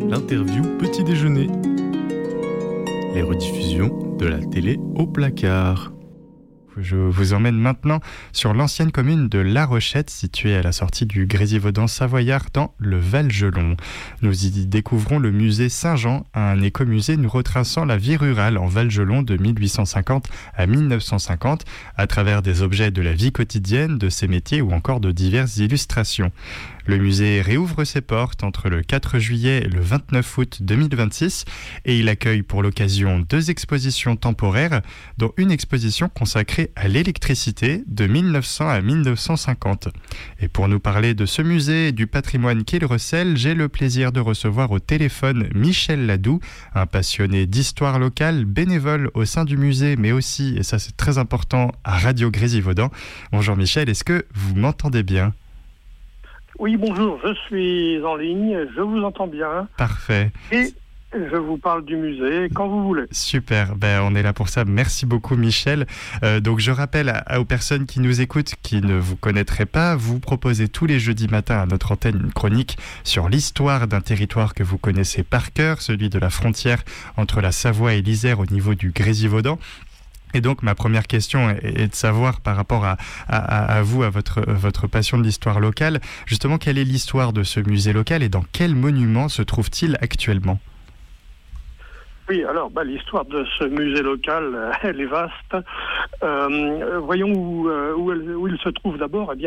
L'interview petit déjeuner. Les rediffusions de la télé au placard. Je vous emmène maintenant sur l'ancienne commune de La Rochette, située à la sortie du Grésivaudan savoyard dans le Val-Gelon. Nous y découvrons le musée Saint-Jean, un écomusée nous retraçant la vie rurale en Val-Gelon de 1850 à 1950, à travers des objets de la vie quotidienne, de ses métiers ou encore de diverses illustrations. Le musée réouvre ses portes entre le 4 juillet et le 29 août 2026 et il accueille pour l'occasion 2 expositions temporaires, dont une exposition consacrée à l'électricité de 1900 à 1950. Et pour nous parler de ce musée et du patrimoine qu'il recèle, j'ai le plaisir de recevoir au téléphone Michel Ladoux, un passionné d'histoire locale, bénévole au sein du musée, mais aussi, et ça c'est très important, à Radio Grésivaudan. Bonjour Michel, est-ce que vous m'entendez bien ? Oui, bonjour, je suis en ligne, je vous entends bien. Parfait. Et je vous parle du musée quand vous voulez. Super, on est là pour ça. Merci beaucoup Michel. Donc je rappelle aux personnes qui nous écoutent, qui ne vous connaîtraient pas, vous proposez tous les jeudis matins à notre antenne une chronique sur l'histoire d'un territoire que vous connaissez par cœur, celui de la frontière entre la Savoie et l'Isère au niveau du Grésivaudan. Et donc, ma première question est de savoir, par rapport à vous, à votre passion de l'histoire locale, justement, quelle est l'histoire de ce musée local et dans quel monument se trouve-t-il actuellement ? Oui, alors, l'histoire de ce musée local, elle est vaste. Voyons où il se trouve d'abord. Eh bien,